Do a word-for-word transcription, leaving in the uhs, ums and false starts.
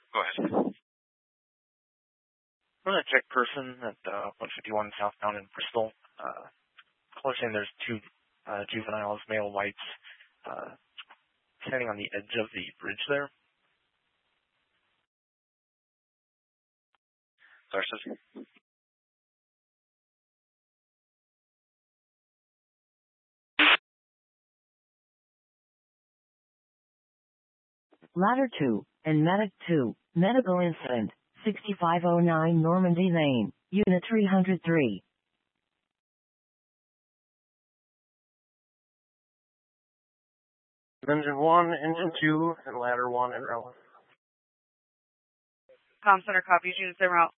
Go ahead. I'm a check person at uh, one fifty-one southbound in Bristol. Uh, caller saying there's two uh, juveniles, male whites, uh, standing on the edge of the bridge there. Sources? Ladder two and Medic two, medical incident, sixty-five oh nine Normandy Lane, Unit three hundred three. Engine one, engine two, and ladder one and row. Com Center copies, units en route.